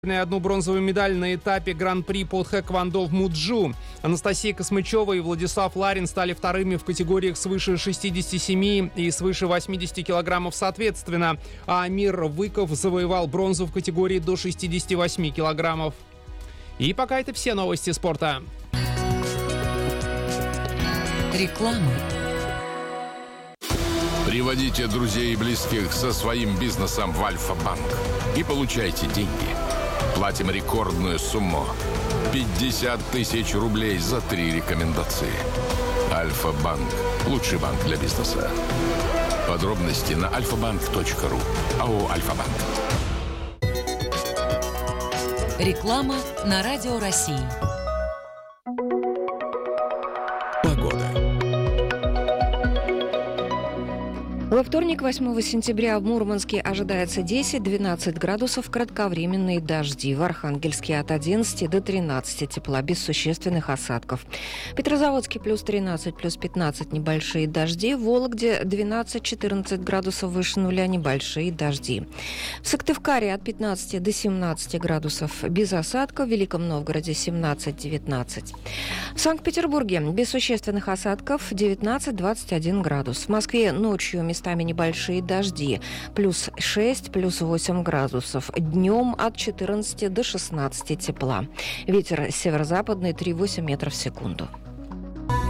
одну бронзовую медаль на этапе Гран-при по тхэквондо в Муджу. Анастасия Космычева и Владислав Ларин стали вторыми в категориях свыше 67 и свыше 80 килограммов соответственно. А Амир Выков завоевал бронзу в категории до 68 килограммов. И пока это все новости спорта. Реклама. Приводите друзей и близких со своим бизнесом в Альфа-банк и получайте деньги. Платим рекордную сумму – 50 тысяч рублей за 3 рекомендации. Альфа-банк – лучший банк для бизнеса. Подробности на alfabank.ru. АО «Альфа-банк». Реклама на Радио России. Во вторник, 8 сентября, в Мурманске ожидается 10-12 градусов, кратковременные дожди. В Архангельске от 11 до 13 тепла, без существенных осадков. В Петрозаводске плюс 13, плюс 15 небольшие дожди. В Вологде 12-14 градусов выше нуля, небольшие дожди. В Сыктывкаре от 15 до 17 градусов без осадков. В Великом Новгороде 17-19. В Санкт-Петербурге без существенных осадков 19-21 градус. В Москве ночью местами небольшие дожди. Плюс 6, плюс 8 градусов. Днем от 14 до 16 тепла. Ветер северо-западный 3,8 метров в секунду.